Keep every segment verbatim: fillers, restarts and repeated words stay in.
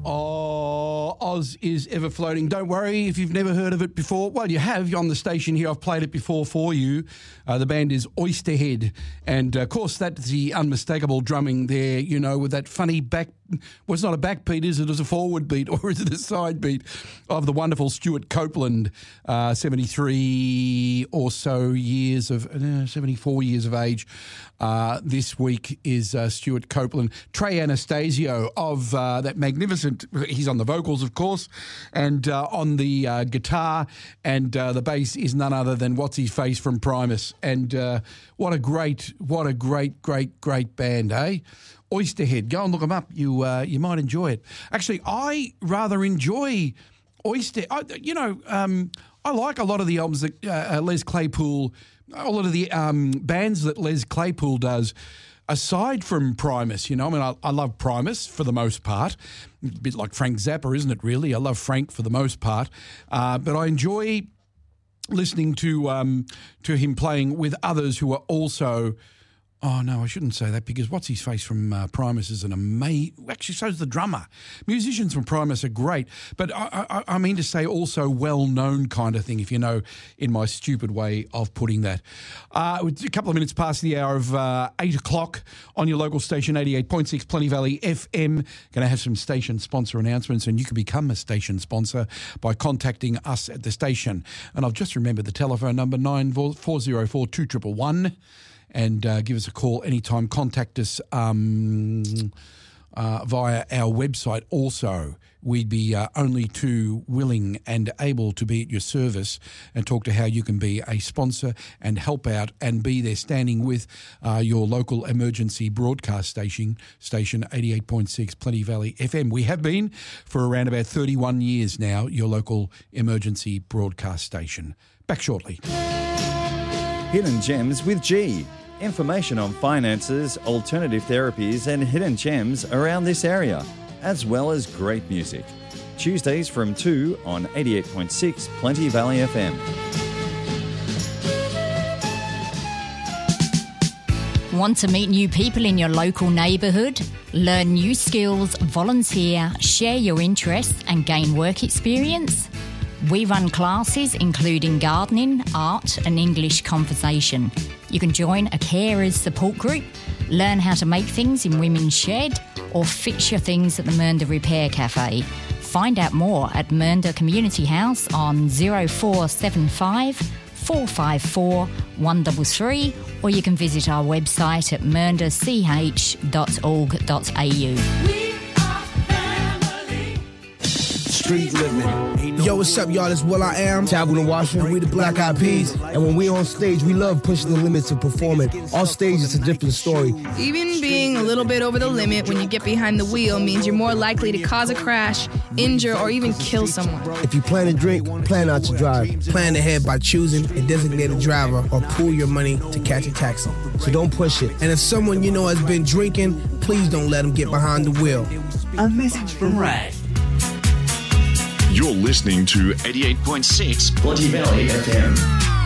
Oh, Oz is ever floating. Don't worry if you've never heard of it before. Well, you have. You're on the station here. I've played it before for you. Uh, the band is Oysterhead. And, uh, of course, that's the unmistakable drumming there, you know, with that funny back... Well, it's not a backbeat, is it? It's a forward beat, or is it a side beat of the wonderful Stuart Copeland, uh, seventy-three or so years of... Uh, seventy-four years of age. Uh, this week is uh, Stuart Copeland. Trey Anastasio of uh, that magnificent... He's on the vocals, of course, and uh, on the uh, guitar, and uh, the bass is none other than What's-His-Face from Primus. And uh, what a great, what a great, great, great band, eh? Oysterhead. Go and look them up. You uh, you might enjoy it. Actually, I rather enjoy Oyster. I, you know, um, I like a lot of the albums that uh, Les Claypool, a lot of the um, bands that Les Claypool does. Aside from Primus, you know, I mean, I, I love Primus for the most part. A bit like Frank Zappa, isn't it? Really, I love Frank for the most part, uh, but I enjoy listening to um, to him playing with others who are also. Oh, no, I shouldn't say that because What's-His-Face from uh, Primus is an amazing... Actually, so's the drummer. Musicians from Primus are great, but I, I, I mean to say also well-known kind of thing, if you know, in my stupid way of putting that. Uh, it's a couple of minutes past the hour of uh, eight o'clock on your local station, eighty-eight point six Plenty Valley F M. Going to have some station sponsor announcements, and you can become a station sponsor by contacting us at the station. And I've just remembered the telephone number, nine four zero four two one one one. And uh, give us a call anytime. Contact us um, uh, via our website also. We'd be uh, only too willing and able to be at your service and talk to how you can be a sponsor and help out and be there standing with uh, your local emergency broadcast station, station eighty-eight point six Plenty Valley F M. We have been for around about thirty-one years now, your local emergency broadcast station. Back shortly. Hidden Gems with G. Information on finances, alternative therapies and hidden gems around this area, as well as great music. Tuesdays from two on eighty-eight point six Plenty Valley F M. Want to meet new people in your local neighbourhood? Learn new skills, volunteer, share your interests and gain work experience? We run classes including gardening, art and English conversation. You can join a carers support group, learn how to make things in Women's Shed or fix your things at the Mernda Repair Cafe. Find out more at Mernda Community House on zero four seven five, four five four, one three three or you can visit our website at mernda c h dot org dot a u. Street living. Yo, what's up, y'all? It's Will I Am, Taboo and Washington, and we the Black Eyed Peas. And when we on stage, we love pushing the limits of performing. Off stage, it's a different story. Even being a little bit over the limit when you get behind the wheel means you're more likely to cause a crash, injure, or even kill someone. If you plan to drink, plan not to drive. Plan ahead by choosing a designated driver or pool your money to catch a taxi. So don't push it. And if someone you know has been drinking, please don't let them get behind the wheel. A message from Ray. You're listening to eighty-eight point six Plenty Valley F M.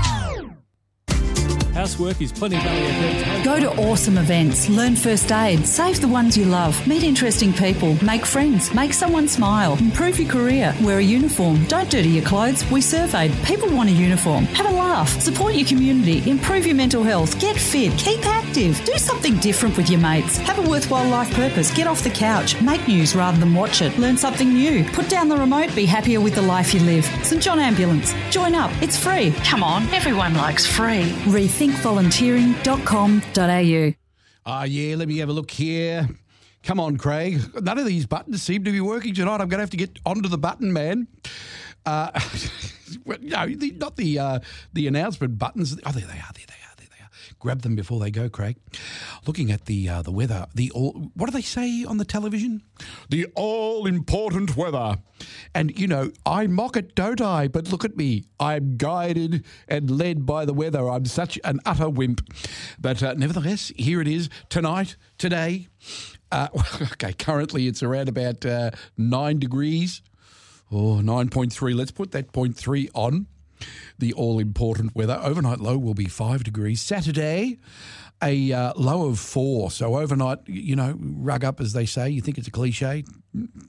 Housework is Plenty Valley F M. Go to awesome events, learn first aid, save the ones you love, meet interesting people, make friends, make someone smile, improve your career, wear a uniform, don't dirty your clothes. We surveyed. People want a uniform. Have a laugh, support your community, improve your mental health, get fit, keep active, do something different with your mates, have a worthwhile life purpose, get off the couch, make news rather than watch it, learn something new, put down the remote, be happier with the life you live. St John Ambulance. Join up. It's free. Come on, everyone likes free. Rethink volunteering dot com dot a u. Ah, uh, yeah, let me have a look here. Come on, Craig. None of these buttons seem to be working tonight. I'm going to have to get onto the button, man. Uh, no, the, not the uh, the announcement buttons. Oh, there they are. There they are. There they are. Grab them before they go, Craig. Looking at the uh, the weather. The all. What do they say on the television? The all-important weather. And, you know, I mock it, don't I? But look at me. I'm guided and led by the weather. I'm such an utter wimp. But uh, nevertheless, here it is tonight, today. Uh, okay, currently it's around about uh, nine degrees. Oh, nine point three. Let's put that point three on. The all-important weather. Overnight low will be five degrees. Saturday, a uh, low of four. So overnight, you know, rug up, as they say. You think it's a cliche.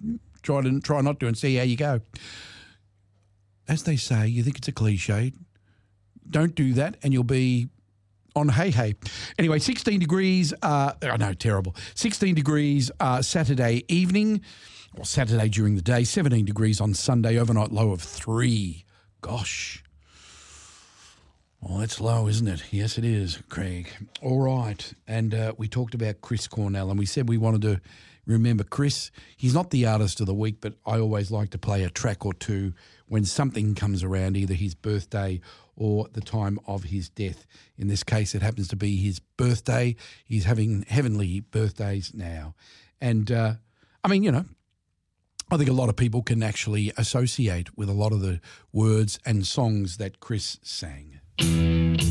try to try not to and see how you go. As they say, you think it's a cliche. Don't do that and you'll be on hey hey. Anyway, sixteen degrees, uh, oh no, terrible. sixteen degrees uh, Saturday evening, or Saturday during the day, seventeen degrees on Sunday, overnight low of three. Gosh. Well, that's low, isn't it? Yes, it is, Craig. All right. And uh, we talked about Chris Cornell, and we said we wanted to remember Chris. He's not the artist of the week, but I always like to play a track or two when something comes around, either his birthday or the time of his death. In this case, it happens to be his birthday. He's having heavenly birthdays now. And, uh, I mean, you know, I think a lot of people can actually associate with a lot of the words and songs that Chris sang.